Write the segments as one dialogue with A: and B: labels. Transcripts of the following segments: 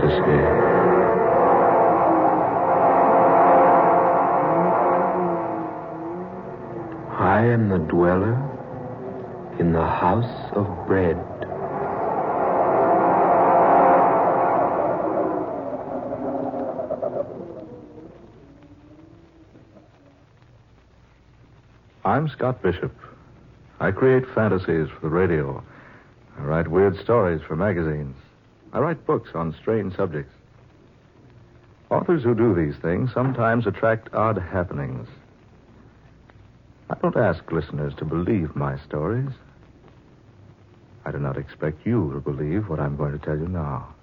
A: escape. I am the dweller in the house of bread.
B: I'm Scott Bishop. I create fantasies for the radio. I write weird stories for magazines. I write books on strange subjects. Authors who do these things sometimes attract odd happenings. I don't ask listeners to believe my stories. I do not expect you to believe what I'm going to tell you now.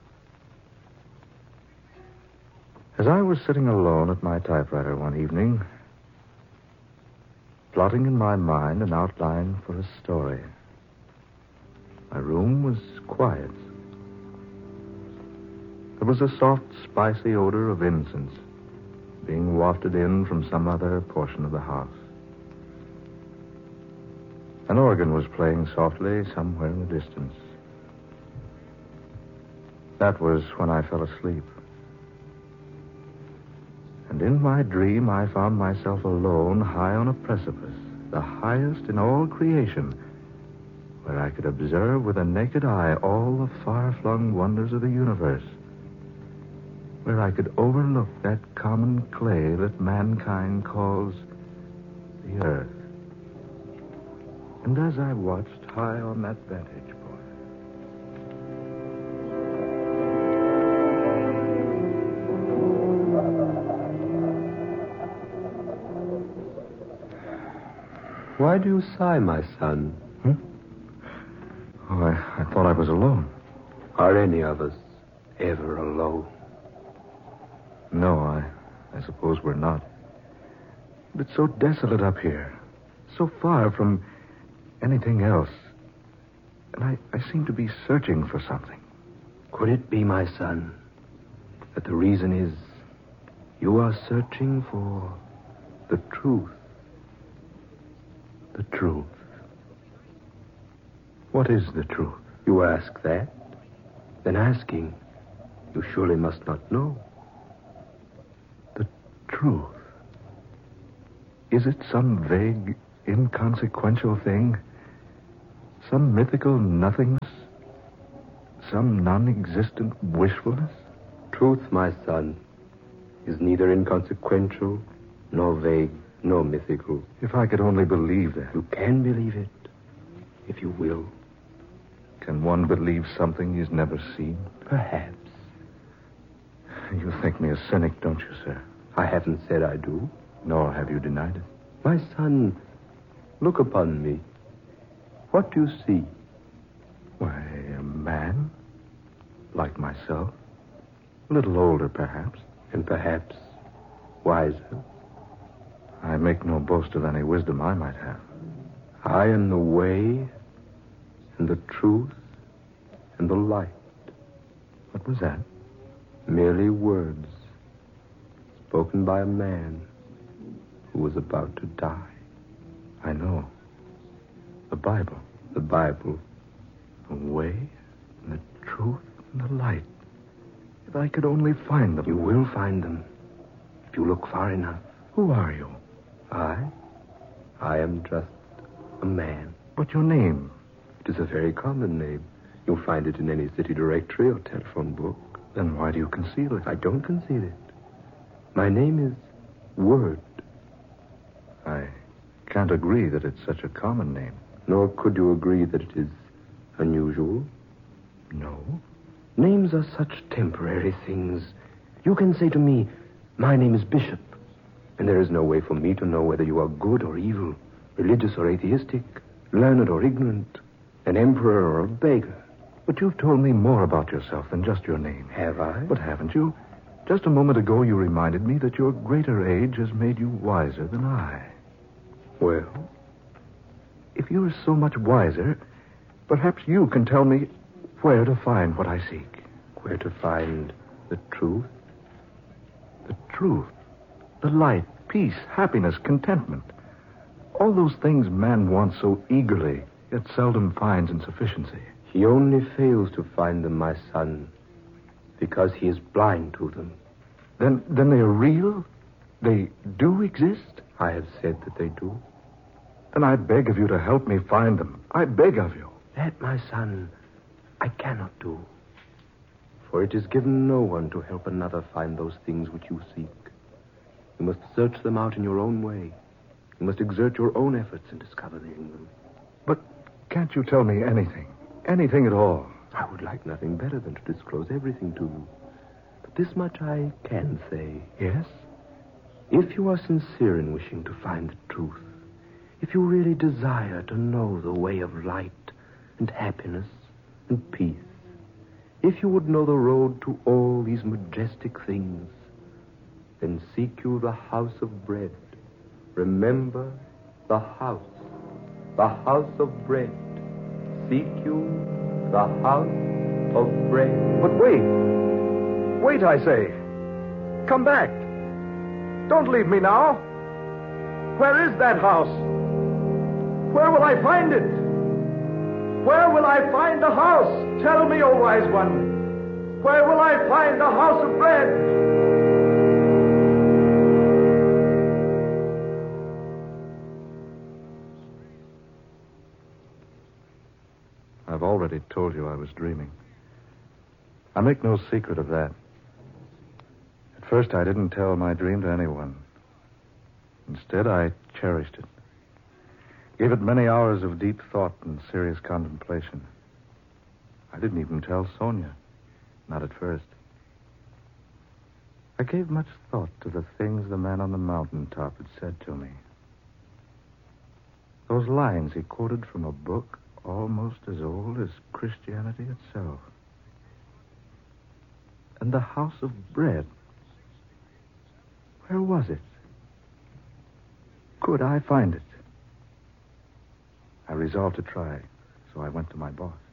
B: As I was sitting alone at my typewriter one evening, plotting in my mind an outline for a story, my room was quiet. There was a soft, spicy odor of incense being wafted in from some other portion of the house. An organ was playing softly somewhere in the distance. That was when I fell asleep. And in my dream, I found myself alone high on a precipice, the highest in all creation, where I could observe with a naked eye all the far-flung wonders of the universe, where I could overlook that common clay that mankind calls the earth. And as I watched high on that vantage point,
A: Why do you sigh, my son?
B: Oh, I thought I was alone.
A: Are any of us ever alone?
B: No, I suppose we're not. But it's so desolate up here, so far from anything else. And I seem to be searching for something.
A: Could it be, my son, that the reason is you are searching for the truth?
B: The truth. What is the truth?
A: You ask that? Then asking, you surely must not know.
B: The truth. Is it some vague, inconsequential thing? Some mythical nothingness? Some non-existent wishfulness?
A: Truth, my son, is neither inconsequential, nor vague, nor mythical.
B: If I could only believe that.
A: You can believe it, if you will.
B: Can one believe something he's never seen?
A: Perhaps.
B: You think me a cynic, don't you, sir?
A: I haven't said I do.
B: Nor have you denied it.
A: My son, look upon me. What do you see?
B: Why, a man. Like myself. A little older, perhaps.
A: And perhaps wiser.
B: I make no boast of any wisdom I might have.
A: I am the way and the truth and the light.
B: What was that?
A: Merely words spoken by a man who was about to die.
B: I know. The Bible.
A: The Bible.
B: The way and the truth and the light. If I could only find them.
A: You will find them if you look far enough.
B: Who are you?
A: I am just a man.
B: But your name?
A: It is a very common name. You'll find it in any city directory or telephone book.
B: Then why do you conceal it?
A: I don't conceal it. My name is Word.
B: I can't agree that it's such a common name.
A: Nor could you agree that it is unusual.
B: No.
A: Names are such temporary things. You can say to me, my name is Bishop, and there is no way for me to know whether you are good or evil, religious or atheistic, learned or ignorant, an emperor or a beggar.
B: But you've told me more about yourself than just your name.
A: Have I?
B: But haven't you? Just a moment ago, you reminded me that your greater age has made you wiser than I.
A: Well?
B: If you're so much wiser, perhaps you can tell me where to find what I seek.
A: Where to find the truth?
B: The truth. The light, peace, happiness, contentment. All those things man wants so eagerly, yet seldom finds in sufficiency.
A: He only fails to find them, my son, Because he is blind to them.
B: Then they are real? They do exist?
A: I have said that they do.
B: Then I beg of you to help me find them. I beg of you.
A: That, my son, I cannot do. For it is given no one to help another find those things which you seek. You must search them out in your own way. You must exert your own efforts in discovering them.
B: But can't you tell me anything? Anything at all?
A: I would like nothing better than to disclose everything to you. But this much I can say.
B: Yes?
A: If you are sincere in wishing to find the truth, if you really desire to know the way of light and happiness and peace, if you would know the road to all these majestic things, then seek you the house of bread. Remember the house of bread. Seek you the house of bread.
B: But wait. Wait, I say. Come back. Don't leave me now. Where is that house? Where will I find it? Where will I find the house? Tell me, O wise one. Where will I find the house of bread? I've already told you I was dreaming. I make no secret of that. At first, I didn't tell my dream to anyone. Instead, I cherished it. Gave it many hours of deep thought and serious contemplation. I didn't even tell Sonia. Not at first. I gave much thought to the things the man on the mountaintop had said to me. Those lines he quoted from a book almost as old as Christianity itself. And the house of bread. Where was it? Could I find it? I resolved to try, so I went to my boss.